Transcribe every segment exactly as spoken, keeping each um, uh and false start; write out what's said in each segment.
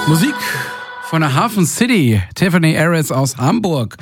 Musik von der Hafen City, Tiffany Harris aus Hamburg.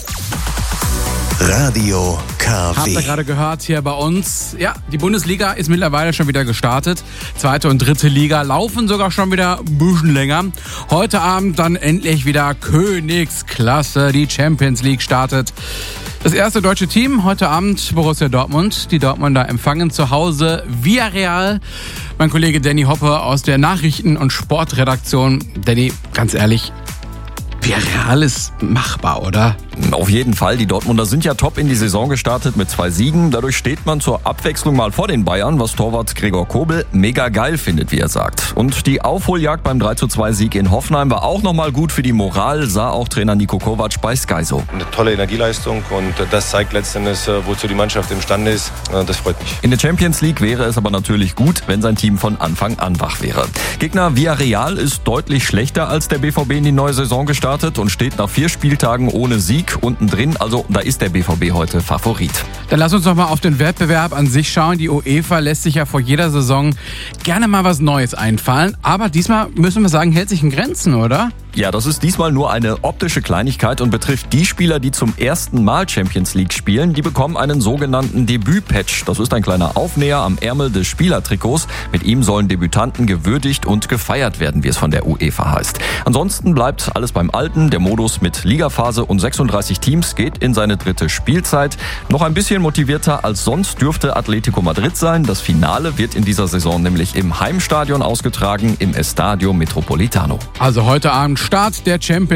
Radio K W. Habt ihr gerade gehört hier bei uns? Ja, die Bundesliga ist mittlerweile schon wieder gestartet. Zweite und dritte Liga laufen sogar schon wieder ein bisschen länger. Heute Abend dann endlich wieder Königsklasse. Die Champions League startet. Das erste deutsche Team heute Abend Borussia Dortmund. Die Dortmunder empfangen zu Hause Villarreal. Mein Kollege Danny Hoppe aus der Nachrichten- und Sportredaktion. Danny, ganz ehrlich, Villarreal ist machbar, oder? Auf jeden Fall. Die Dortmunder sind ja top in die Saison gestartet mit zwei Siegen. Dadurch steht man zur Abwechslung mal vor den Bayern, was Torwart Gregor Kobel mega geil findet, wie er sagt. Und die Aufholjagd beim drei zu zwei Sieg in Hoffenheim war auch nochmal gut für die Moral, sah auch Trainer Niko Kovac bei Sky so. Eine tolle Energieleistung und das zeigt letztendlich, wozu die Mannschaft imstande ist. Das freut mich. In der Champions League wäre es aber natürlich gut, wenn sein Team von Anfang an wach wäre. Gegner Villarreal ist deutlich schlechter als der B V B in die neue Saison gestartet und steht nach vier Spieltagen ohne Sieg unten drin. Also da ist der B V B heute Favorit. Dann lass uns doch mal auf den Wettbewerb an sich schauen. Die UEFA lässt sich ja vor jeder Saison gerne mal was Neues einfallen. Aber diesmal müssen wir sagen, hält sich in Grenzen, oder? Ja, das ist diesmal nur eine optische Kleinigkeit und betrifft die Spieler, die zum ersten Mal Champions League spielen. Die bekommen einen sogenannten Debüt-Patch. Das ist ein kleiner Aufnäher am Ärmel des Spielertrikots. Mit ihm sollen Debütanten gewürdigt und gefeiert werden, wie es von der UEFA heißt. Ansonsten bleibt alles beim Alten. Der Modus mit Ligaphase und sechsunddreißig Teams geht in seine dritte Spielzeit. Noch ein bisschen motivierter als sonst dürfte Atletico Madrid sein. Das Finale wird in dieser Saison nämlich im Heimstadion ausgetragen, im Estadio Metropolitano. Also heute Abend Start der Champions